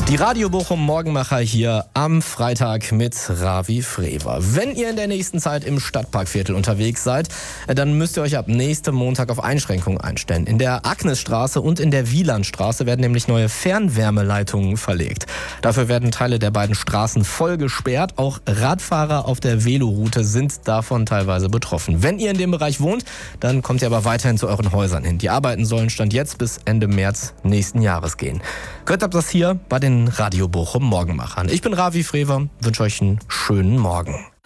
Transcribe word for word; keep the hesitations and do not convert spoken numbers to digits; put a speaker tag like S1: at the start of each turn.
S1: Die Radio Bochum Morgenmacher hier am Freitag mit Ravi Frewer. Wenn ihr in der nächsten Zeit im Stadtparkviertel unterwegs seid, dann müsst ihr euch ab nächstem Montag auf Einschränkungen einstellen. In der Agnesstraße und in der Wielandstraße werden nämlich neue Fernwärmeleitungen verlegt. Dafür werden Teile der beiden Straßen voll gesperrt. Auch Radfahrer auf der Veloroute sind davon teilweise betroffen. Wenn ihr in dem Bereich wohnt, dann kommt ihr aber weiterhin zu euren Häusern hin. Die Arbeiten sollen Stand jetzt bis Ende März nächsten Jahres gehen. Gehört habt das hier bei den Radio Bochum Morgenmachern. Ich bin Ravi Frewer, wünsche euch einen schönen Morgen.